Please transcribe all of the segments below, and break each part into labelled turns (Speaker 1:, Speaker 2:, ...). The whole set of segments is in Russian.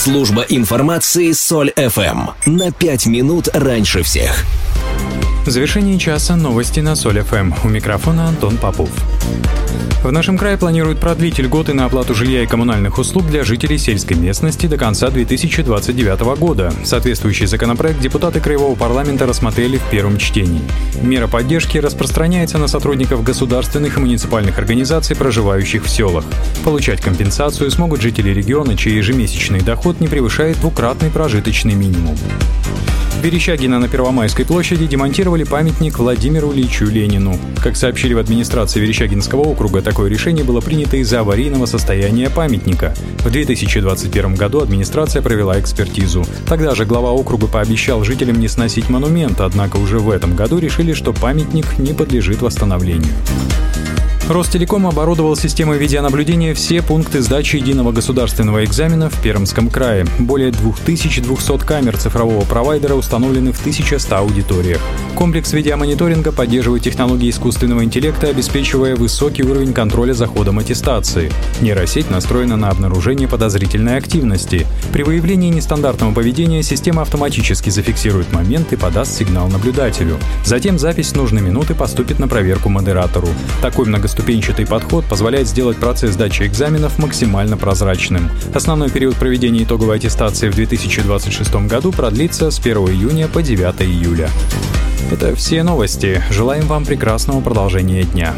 Speaker 1: Служба информации Соль ФМ. На 5 минут раньше всех.
Speaker 2: В завершении часа новости на Соль ФМ. У микрофона Антон Попов. В нашем крае планируют продлить льготы на оплату жилья и коммунальных услуг для жителей сельской местности до конца 2029 года. Соответствующий законопроект депутаты Краевого парламента рассмотрели в первом чтении. Мера поддержки распространяется на сотрудников государственных и муниципальных организаций, проживающих в селах. Получать компенсацию смогут жители региона, чей ежемесячный доход не превышает двукратный прожиточный минимум. В Верещагино на Первомайской площади демонтировали памятник Владимиру Ильичу Ленину. Как сообщили в администрации Верещагинского округа, такое решение было принято из-за аварийного состояния памятника. В 2021 году администрация провела экспертизу. Тогда же глава округа пообещал жителям не сносить монумент, однако уже в этом году решили, что памятник не подлежит восстановлению. Ростелеком оборудовал системой видеонаблюдения все пункты сдачи единого государственного экзамена в Пермском крае. Более 2200 камер цифрового провайдера установлены в 1100 аудиториях. Комплекс видеомониторинга поддерживает технологии искусственного интеллекта, обеспечивая высокий уровень контроля за ходом аттестации. Нейросеть настроена на обнаружение подозрительной активности. При выявлении нестандартного поведения система автоматически зафиксирует момент и подаст сигнал наблюдателю. Затем запись нужной минуты поступит на проверку модератору. Такой многоступенчатый подход позволяет сделать процесс сдачи экзаменов максимально прозрачным. Основной период проведения итоговой аттестации в 2026 году продлится с 1 июня по 9 июля. Это все новости. Желаем вам прекрасного продолжения дня.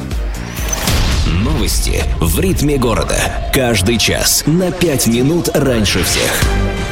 Speaker 1: Новости в ритме города. Каждый час на 5 минут раньше всех.